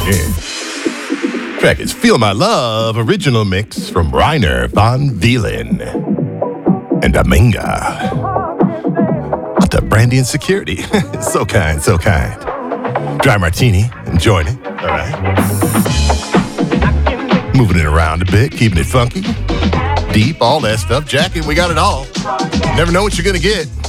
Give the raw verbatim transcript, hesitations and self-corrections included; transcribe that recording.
Yeah. Track is Feel My Love, original mix from Reiner von Vielen and Aminga. What the Brandy and Security. So kind, so kind. Dry martini, enjoying it. All right. Moving it around a bit, keeping it funky, deep, all that stuff. Jacket, we got it all. Never know what you're going to get.